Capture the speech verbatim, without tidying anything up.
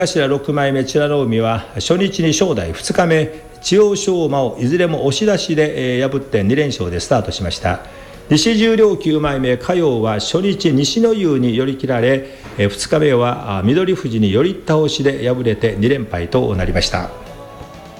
頭ろくまいめ美ノ海は初日に正代、ふつかめ千代翔馬をいずれも押し出しで破ってにれん勝でスタートしました。西十両きゅうまいめ嘉陽は初日西の湯に寄り切られ、ふつかめは翠富士に寄り倒しで敗れてにれんぱいとなりました。